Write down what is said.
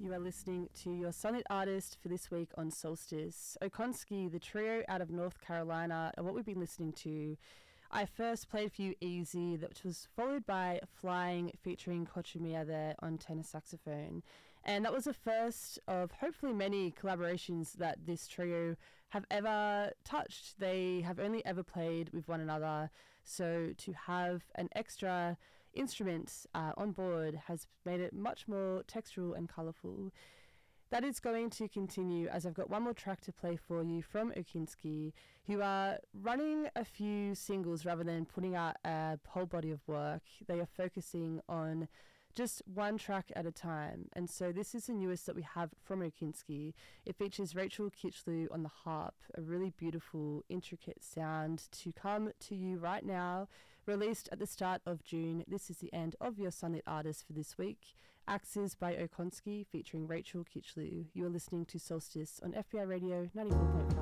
You are listening to your Sunlit Artist for this week on Solstice. Okonski, the trio out of North Carolina, are what we've been listening to. I first played for you Easy, which was followed by Flying featuring Kochumiya there on tenor saxophone. And that was the first of hopefully many collaborations that this trio have ever touched. They have only ever played with one another. So to have an extra instrument on board has made it much more textural and colourful. That is going to continue as I've got one more track to play for you from Okonski, who are running a few singles rather than putting out a whole body of work. They are focusing on just one track at a time. And so this is the newest that we have from Okonski. It features Rachel Kitchlew on the harp, a really beautiful, intricate sound to come to you right now. Released at the start of June, this is the end of your Sunlit Artist for this week. Axes by Okonski featuring Rachel Kitchlew. You are listening to Solstice on FBI Radio 94.5.